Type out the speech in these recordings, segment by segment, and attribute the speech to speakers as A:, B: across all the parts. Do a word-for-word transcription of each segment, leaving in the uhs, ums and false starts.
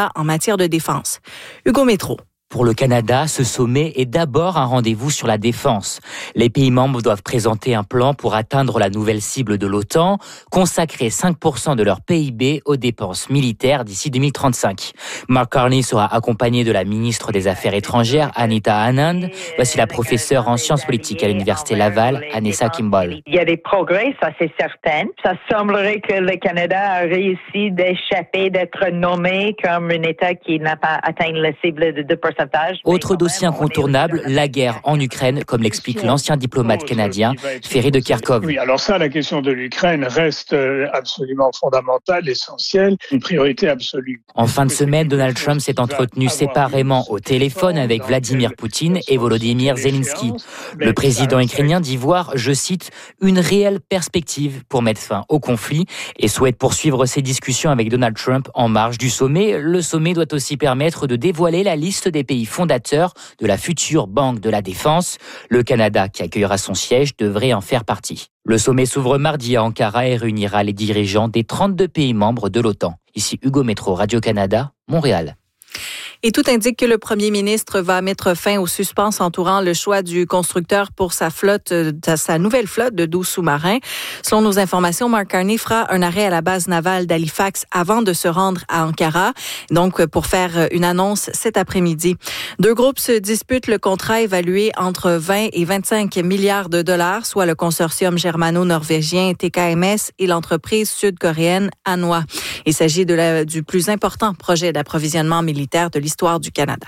A: Canada en matière de défense. Hugo Métro.
B: Pour le Canada, ce sommet est d'abord un rendez-vous sur la défense. Les pays membres doivent présenter un plan pour atteindre la nouvelle cible de l'OTAN, consacrer cinq pour cent de leur P I B aux dépenses militaires d'ici deux mille trente-cinq. Mark Carney sera accompagné de la ministre des Affaires étrangères, Anita Anand. Voici la professeure en sciences politiques à l'Université Laval, Anessa Kimball.
C: Il y a des progrès, ça c'est certain. Ça semblerait que le Canada a réussi d'échapper, d'être nommé comme un État qui n'a pas atteint la cible de deux pour cent.
B: Autre dossier incontournable, la guerre en Ukraine, comme l'explique l'ancien diplomate canadien Ferry de Kerkhove.
D: Oui, alors ça, la question de l'Ukraine reste absolument fondamentale, essentielle, une priorité absolue.
B: En fin de semaine, Donald Trump s'est entretenu séparément au téléphone avec Vladimir Poutine et Volodymyr Zelensky. Le président ukrainien dit voir, je cite, une réelle perspective pour mettre fin au conflit et souhaite poursuivre ses discussions avec Donald Trump en marge du sommet. Le sommet doit aussi permettre de dévoiler la liste des pays fondateur de la future Banque de la Défense. Le Canada, qui accueillera son siège, devrait en faire partie. Le sommet s'ouvre mardi à Ankara et réunira les dirigeants des trente-deux pays membres de l'OTAN. Ici Hugo Métro, Radio-Canada, Montréal.
A: Et tout indique que le premier ministre va mettre fin au suspense entourant le choix du constructeur pour sa flotte, sa nouvelle flotte de douze sous-marins. Selon nos informations, Mark Carney fera un arrêt à la base navale d'Halifax avant de se rendre à Ankara, donc pour faire une annonce cet après-midi. Deux groupes se disputent le contrat évalué entre vingt et vingt-cinq milliards de dollars, soit le consortium germano-norvégien T K M S et l'entreprise sud-coréenne Hanwha. Il s'agit de la, du plus important projet d'approvisionnement militaire de l'histoire du Canada.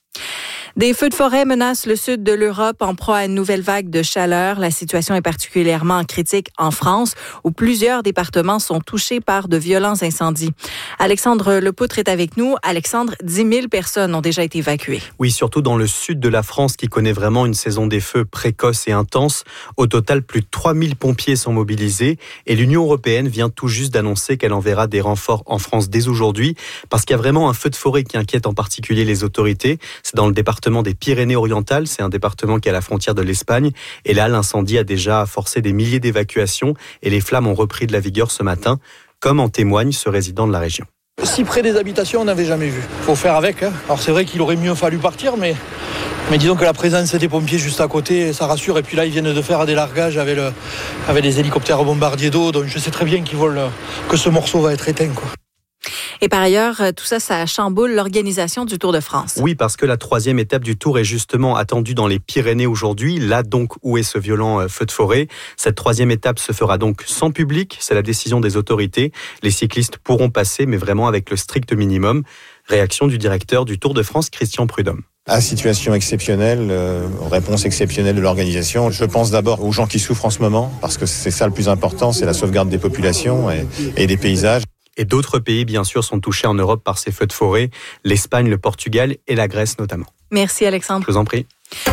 A: Des feux de forêt menacent le sud de l'Europe en proie à une nouvelle vague de chaleur. La situation est particulièrement critique en France, où plusieurs départements sont touchés par de violents incendies. Alexandre Lepoutre est avec nous. Alexandre, dix mille personnes ont déjà été évacuées.
E: Oui, surtout dans le sud de la France, qui connaît vraiment une saison des feux précoce et intense. Au total, plus de trois mille pompiers sont mobilisés et l'Union européenne vient tout juste d'annoncer qu'elle enverra des renforts en France dès aujourd'hui, parce qu'il y a vraiment un feu de forêt qui inquiète en particulier les autorités. C'est dans le département des Pyrénées-Orientales, c'est un département qui est à la frontière de l'Espagne. Et là, l'incendie a déjà forcé des milliers d'évacuations et les flammes ont repris de la vigueur ce matin, comme en témoigne ce résident de la région.
F: Si près des habitations, on n'avait jamais vu. Faut faire avec. Hein. Alors c'est vrai qu'il aurait mieux fallu partir, mais, mais disons que la présence des pompiers juste à côté, ça rassure. Et puis là, ils viennent de faire des largages avec, le, avec des hélicoptères bombardiers d'eau. Donc je sais très bien qu'ils veulent que ce morceau va être éteint, quoi.
A: Et par ailleurs, tout ça, ça chamboule l'organisation du Tour de France.
E: Oui, parce que la troisième étape du Tour est justement attendue dans les Pyrénées aujourd'hui. Là donc où est ce violent feu de forêt. Cette troisième étape se fera donc sans public. C'est la décision des autorités. Les cyclistes pourront passer, mais vraiment avec le strict minimum. Réaction du directeur du Tour de France, Christian Prudhomme.
G: À situation exceptionnelle, euh, réponse exceptionnelle de l'organisation. Je pense d'abord aux gens qui souffrent en ce moment, parce que c'est ça le plus important, c'est la sauvegarde des populations et, et des paysages.
E: Et d'autres pays, bien sûr, sont touchés en Europe par ces feux de forêt. L'Espagne, le Portugal et la Grèce notamment.
A: Merci Alexandre.
E: Je vous en prie.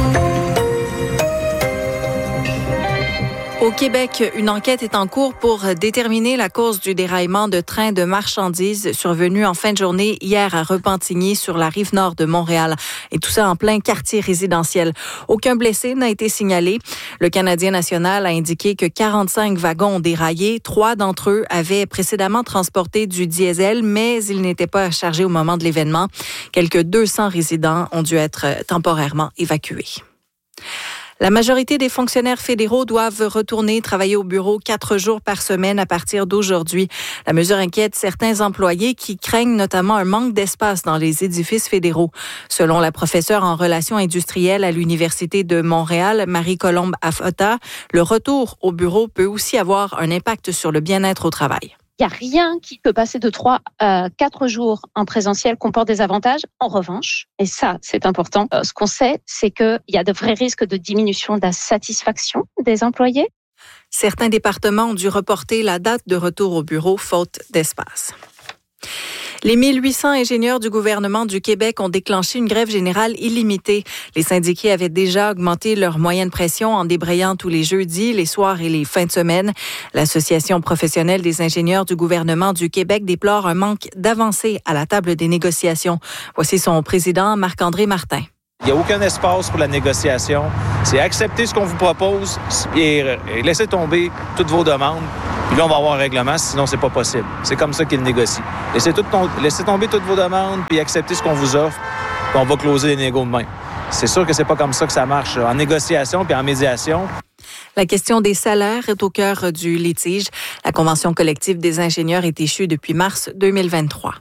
A: Au Québec, une enquête est en cours pour déterminer la cause du déraillement de trains de marchandises survenu en fin de journée hier à Repentigny sur la rive nord de Montréal. Et tout ça en plein quartier résidentiel. Aucun blessé n'a été signalé. Le Canadien national a indiqué que quarante-cinq wagons ont déraillé. Trois d'entre eux avaient précédemment transporté du diesel, mais ils n'étaient pas chargés au moment de l'événement. Quelques deux cents résidents ont dû être temporairement évacués. La majorité des fonctionnaires fédéraux doivent retourner travailler au bureau quatre jours par semaine à partir d'aujourd'hui. La mesure inquiète certains employés qui craignent notamment un manque d'espace dans les édifices fédéraux. Selon la professeure en relations industrielles à l'Université de Montréal, Marie-Colombe Afota, le retour au bureau peut aussi avoir un impact sur le bien-être au travail.
H: Il n'y a rien qui peut passer de trois à quatre jours en présentiel comporte des avantages. En revanche, et ça, c'est important, euh, ce qu'on sait, c'est qu'il y a de vrais risques de diminution de la satisfaction des employés.
A: Certains départements ont dû reporter la date de retour au bureau faute d'espace. Les mille huit cents ingénieurs du gouvernement du Québec ont déclenché une grève générale illimitée. Les syndiqués avaient déjà augmenté leur moyenne pression en débrayant tous les jeudis, les soirs et les fins de semaine. L'Association professionnelle des ingénieurs du gouvernement du Québec déplore un manque d'avancée à la table des négociations. Voici son président, Marc-André Martin.
I: Il n'y a aucun espace pour la négociation. C'est accepter ce qu'on vous propose et laisser tomber toutes vos demandes. Puis là, on va avoir un règlement, sinon c'est pas possible. C'est comme ça qu'ils négocient. Laissez, tout ton... Laissez tomber toutes vos demandes, puis acceptez ce qu'on vous offre, puis on va closer les négos de même. C'est sûr que c'est pas comme ça que ça marche en négociation puis en médiation.
A: La question des salaires est au cœur du litige. La convention collective des ingénieurs est échue depuis mars deux mille vingt-trois.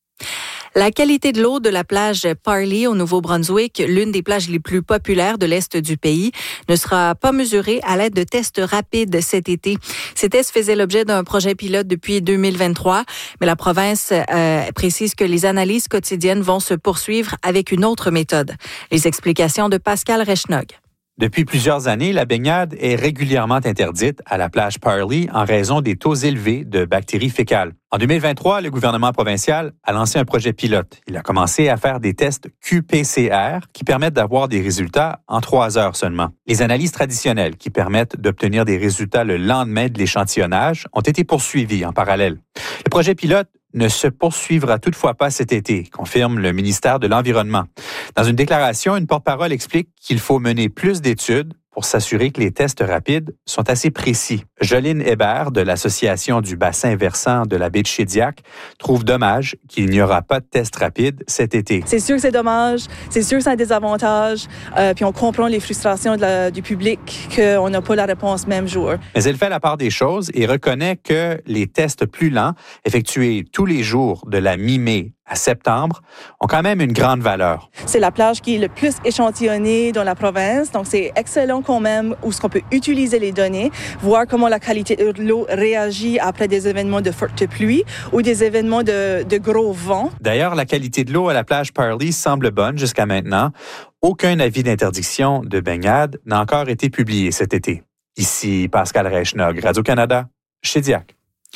A: La qualité de l'eau de la plage Parlee au Nouveau-Brunswick, l'une des plages les plus populaires de l'Est du pays, ne sera pas mesurée à l'aide de tests rapides cet été. Ces tests faisaient l'objet d'un projet pilote depuis deux mille vingt-trois, mais la province euh, précise que les analyses quotidiennes vont se poursuivre avec une autre méthode. Les explications de Pascal Rechnog.
J: Depuis plusieurs années, la baignade est régulièrement interdite à la plage Parlee en raison des taux élevés de bactéries fécales. En deux mille vingt-trois, le gouvernement provincial a lancé un projet pilote. Il a commencé à faire des tests Q P C R qui permettent d'avoir des résultats en trois heures seulement. Les analyses traditionnelles qui permettent d'obtenir des résultats le lendemain de l'échantillonnage ont été poursuivies en parallèle. Le projet pilote ne se poursuivra toutefois pas cet été, confirme le ministère de l'Environnement. Dans une déclaration, une porte-parole explique qu'il faut mener plus d'études pour s'assurer que les tests rapides sont assez précis. Jolene Hébert de l'Association du bassin versant de la baie de Shediac trouve dommage qu'il n'y aura pas de tests rapides cet été.
K: C'est sûr que c'est dommage, c'est sûr que ça a des avantages, euh, puis on comprend les frustrations de la, du public qu'on n'a pas la réponse même jour.
J: Mais elle fait la part des choses et reconnaît que les tests plus lents, effectués tous les jours de la mi-mai à septembre, ont quand même une grande valeur.
K: C'est la plage qui est le plus échantillonnée dans la province, donc c'est excellent quand même où ce qu'on peut utiliser les données, voir comment la qualité de l'eau réagit après des événements de forte pluie ou des événements de, de gros vent.
J: D'ailleurs, la qualité de l'eau à la plage Parlee semble bonne jusqu'à maintenant. Aucun avis d'interdiction de baignade n'a encore été publié cet été. Ici Pascal Rechnog, Radio-Canada, Shediac.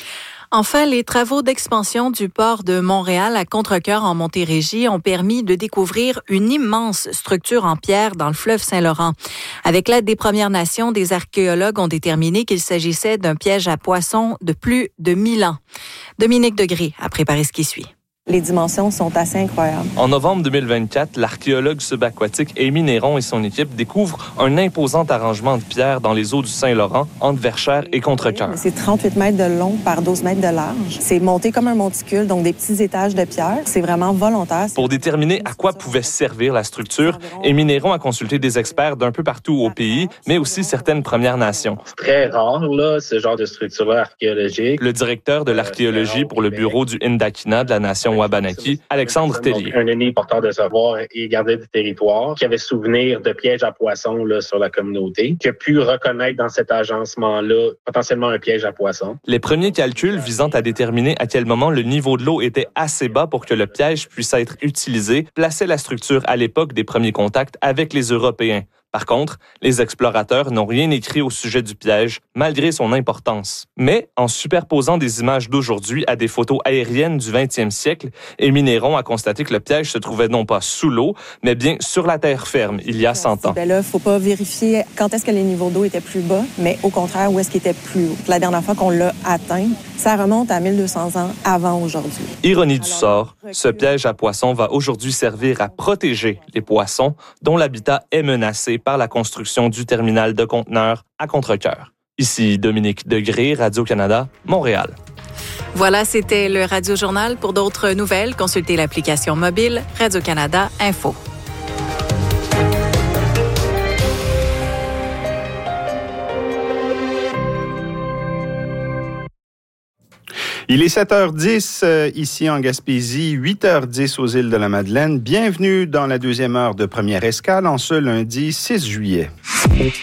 A: Enfin, les travaux d'expansion du port de Montréal à Contrecœur en Montérégie ont permis de découvrir une immense structure en pierre dans le fleuve Saint-Laurent. Avec l'aide des Premières Nations, des archéologues ont déterminé qu'il s'agissait d'un piège à poissons de plus de mille ans. Dominique Degré a préparé ce qui suit.
L: Les dimensions sont assez incroyables.
M: En novembre deux mille vingt-quatre, l'archéologue subaquatique Amy Néron et son équipe découvrent un imposant arrangement de pierres dans les eaux du Saint-Laurent, entre Verchères et Contrecœur.
L: C'est trente-huit mètres de long par douze mètres de large. C'est monté comme un monticule, donc des petits étages de pierre. C'est vraiment volontaire.
M: Pour déterminer à quoi pouvait servir la structure, Amy Néron a consulté des experts d'un peu partout au pays, mais aussi certaines Premières Nations.
N: C'est très rare, là, ce genre de structure-là archéologique.
M: Le directeur de l'archéologie pour le bureau du Indakina de la Nation Wabanaki, Alexandre Tellier.
N: Un ennemi porteur de savoir et gardien du territoire qui avait souvenir de pièges à poissons là, sur la communauté, qui a pu reconnaître dans cet agencement-là potentiellement un piège à poissons.
M: Les premiers calculs visant à déterminer à quel moment le niveau de l'eau était assez bas pour que le piège puisse être utilisé plaçaient la structure à l'époque des premiers contacts avec les Européens. Par contre, les explorateurs n'ont rien écrit au sujet du piège, malgré son importance. Mais, en superposant des images d'aujourd'hui à des photos aériennes du vingtième siècle, Amy Néron a constaté que le piège se trouvait non pas sous l'eau, mais bien sur la terre ferme, il y a cent ans.
L: Ben là, il ne faut pas vérifier quand est-ce que les niveaux d'eau étaient plus bas, mais au contraire, où est-ce qu'ils étaient plus haut. La dernière fois qu'on l'a atteint, ça remonte à mille deux cents ans avant aujourd'hui.
M: Ironie du sort, ce piège à poissons va aujourd'hui servir à protéger les poissons dont l'habitat est menacé par la construction du terminal de conteneurs à Contrecœur. Ici Dominique Degré, Radio-Canada, Montréal.
A: Voilà, c'était le Radio-Journal. Pour d'autres nouvelles, consultez l'application mobile Radio-Canada Info.
O: Il est sept heures dix euh, ici en Gaspésie, huit heures dix aux îles de la Madeleine. Bienvenue dans la deuxième heure de Première Escale en ce lundi six juillet.